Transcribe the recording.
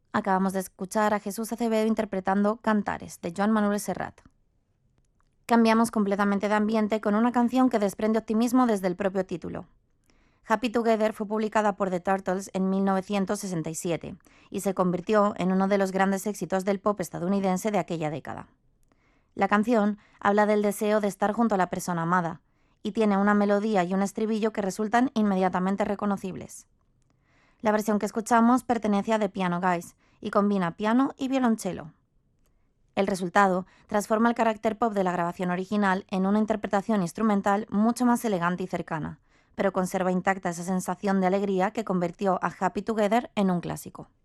Acabamos de escuchar a Jesús Acevedo interpretando Cantares, de Joan Manuel Serrat. Cambiamos completamente de ambiente con una canción que desprende optimismo desde el propio título. Happy Together fue publicada por The Turtles en 1967 y se convirtió en uno de los grandes éxitos del pop estadounidense de aquella década. La canción habla del deseo de estar junto a la persona amada y tiene una melodía y un estribillo que resultan inmediatamente reconocibles. La versión que escuchamos pertenece a The Piano Guys y combina piano y violonchelo. El resultado transforma el carácter pop de la grabación original en una interpretación instrumental mucho más elegante y cercana, pero conserva intacta esa sensación de alegría que convirtió a Happy Together en un clásico.